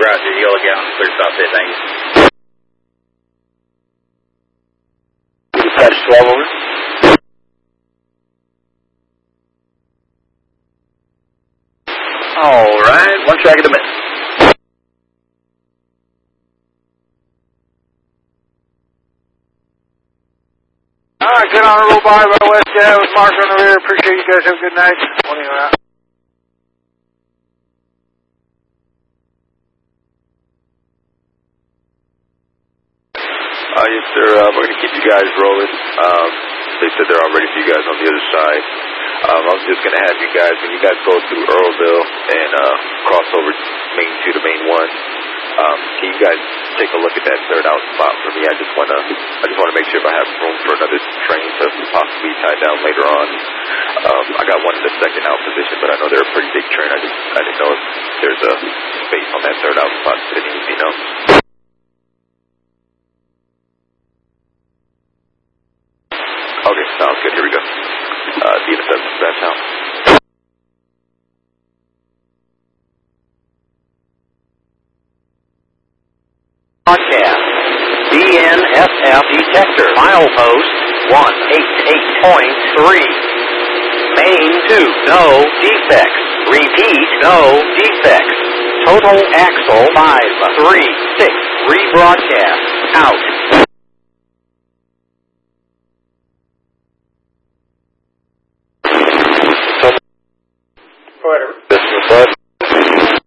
Roger, you'll get on clear stop there, thank you. Dispatch 12 over. Alright, one track at a minute. Alright, good on a roll by West Ave with Mark on the rear. Appreciate you guys. Have a good night. Morning around. Yes, sir. We're going to keep you guys rolling. They said they're all ready for you guys on the other side. I was just going to have you guys, when you guys go through Earlville and cross over Main 2 to Main 1, can you guys take a look at that third out spot for me? I just want to make sure if I have room for another train to possibly tie down later on. I got one in the second out position, but I know they're a pretty big train. I didn't know if there's a space on that third out spot that needs to be known. Okay, sounds good. Here we go. DN7 dispatch out. Broadcast. DNSF detector. Milepost 188.3. Main 2, no defects. Repeat, no defects. Total axle 536. Rebroadcast. Out.